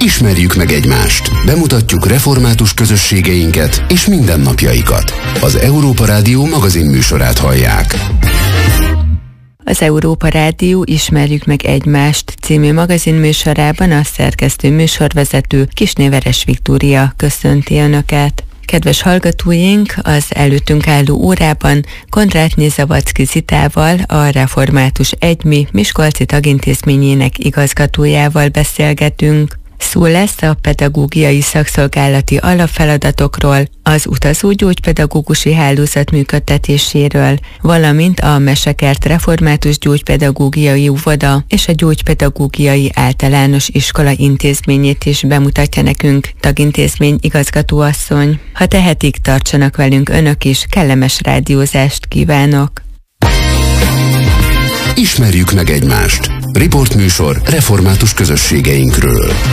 Ismerjük meg egymást. Bemutatjuk református közösségeinket és mindennapjaikat. Az Európa Rádió magazinműsorát hallják. Az Európa Rádió Ismerjük meg egymást című magazinműsorában a szerkesztő műsorvezető Kisné Veres Viktória köszönti Önöket. Kedves hallgatóink, az előttünk álló órában Kondrátné Zavadzki Zitával, a Református Egymi Miskolci Tagintézményének igazgatójával beszélgetünk. Szó lesz a pedagógiai szakszolgálati alapfeladatokról, az utazó gyógypedagógusi hálózat működtetéséről, valamint a Mesekert Református Gyógypedagógiai Óvoda és a Gyógypedagógiai Általános Iskola intézményét is bemutatja nekünk tagintézmény igazgatóasszony. Ha tehetik, tartsanak velünk Önök is, kellemes rádiózást kívánok! Ismerjük meg egymást. Riportműsor református közösségeinkről.